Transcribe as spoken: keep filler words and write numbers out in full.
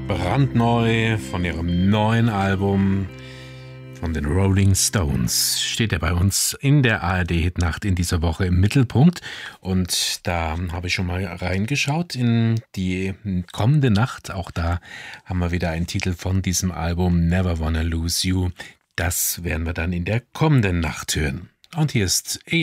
Brandneu von ihrem neuen Album von den Rolling Stones steht er bei uns in der A R D-Hitnacht in dieser Woche im Mittelpunkt. Und da habe ich schon mal reingeschaut in die kommende Nacht. Auch da haben wir wieder einen Titel von diesem Album, Never Wanna Lose You. Das werden wir dann in der kommenden Nacht hören. Und hier ist A